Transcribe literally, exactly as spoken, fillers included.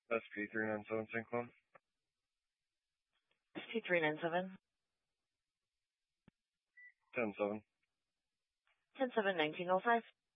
S P three nine seven Saint Cloud. S P three nine seven. ten seven. ten seven nineteen oh five.